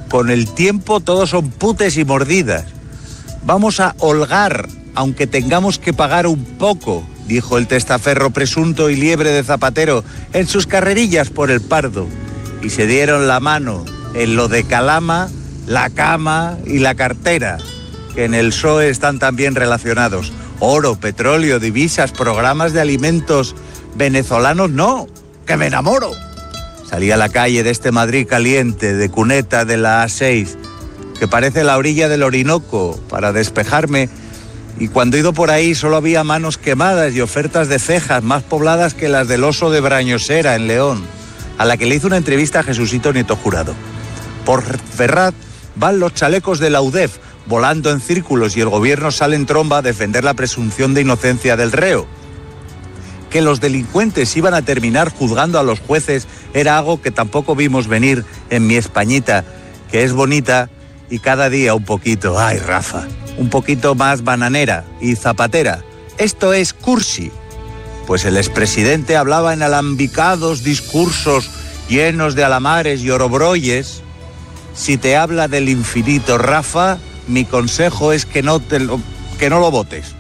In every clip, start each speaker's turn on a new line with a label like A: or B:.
A: Con el tiempo todos son putes y mordidas. Vamos a holgar, aunque tengamos que pagar un poco, dijo el testaferro presunto y liebre de Zapatero en sus carrerillas por el Pardo. Y se dieron la mano en lo de Calama, la cama y la cartera, que en el PSOE están también relacionados. Oro, petróleo, divisas, programas de alimentos venezolanos, no, que me enamoro. Salí a la calle de este Madrid caliente, de cuneta de la A6, que parece la orilla del Orinoco, para despejarme, y cuando he ido por ahí solo había manos quemadas y ofertas de cejas más pobladas que las del Oso de Brañosera en León, a la que le hizo una entrevista a Jesucito Nieto Jurado. Por Ferraz van los chalecos de la UDEF volando en círculos y el gobierno sale en tromba a defender la presunción de inocencia del reo. Que los delincuentes iban a terminar juzgando a los jueces era algo que tampoco vimos venir en mi Españita, que es bonita y cada día un poquito, ay Rafa, un poquito más bananera y zapatera. Esto es cursi. Pues el expresidente hablaba en alambicados discursos llenos de alamares y orobroyes. Si te habla del infinito, Rafa, mi consejo es que no lo votes.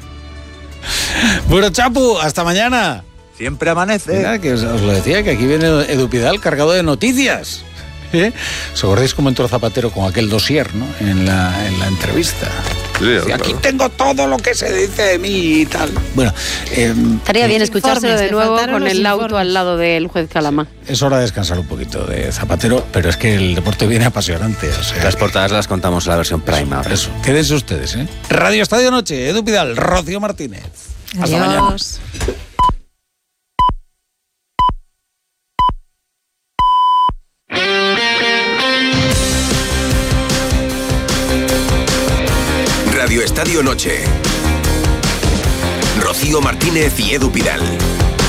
B: Bueno, Chapu, hasta mañana.
A: Siempre amanece.
B: Mira, que os lo decía, que aquí viene Edu Pidal cargado de noticias. ¿Os acordáis cómo entró Zapatero con aquel dossier, ¿no? En la entrevista. Sí, claro. Aquí tengo todo lo que se dice de mí y tal. Bueno,
C: estaría bien escuchárselo de nuevo con el auto al lado del juez Calama.
B: Es hora de descansar un poquito de Zapatero, pero es que el deporte viene apasionante. O sea,
D: las portadas las contamos en la versión Prime ahora.
B: Eso, quédense ustedes, ¿eh? Radio Estadio Noche, Edu Pidal, Rocío Martínez. Hasta mañana.
E: Radio Estadio Noche. Rocío Martínez y Edu Pidal.